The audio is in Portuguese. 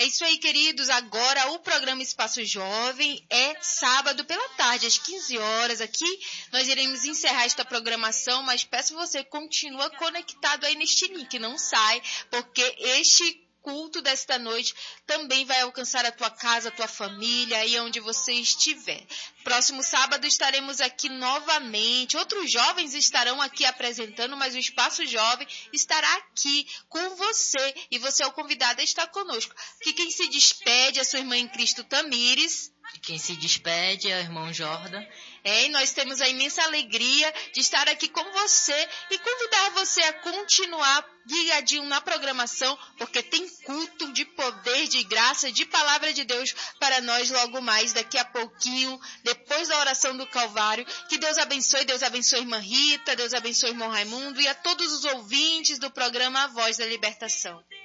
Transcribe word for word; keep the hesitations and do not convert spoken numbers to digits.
É isso aí, queridos. Agora o programa Espaço Jovem é sábado pela tarde, às quinze horas aqui. Nós iremos encerrar esta programação, mas peço você continua conectado aí neste link, não sai, porque este culto desta noite também vai alcançar a tua casa, a tua família, aí onde você estiver. Próximo sábado estaremos aqui novamente. Outros jovens estarão aqui apresentando, mas o Espaço Jovem estará aqui com você. E você é o convidado a estar conosco. Que quem se despede é a sua irmã em Cristo, Tamires. Quem se despede é o irmão Jordan. É, e nós temos a imensa alegria de estar aqui com você e convidar você a continuar ligadinho na programação, porque tem culto de poder, de graça, de palavra de Deus para nós logo mais, daqui a pouquinho, depois da oração do Calvário. Que Deus abençoe, Deus abençoe a irmã Rita, Deus abençoe o irmão Raimundo e a todos os ouvintes do programa A Voz da Libertação.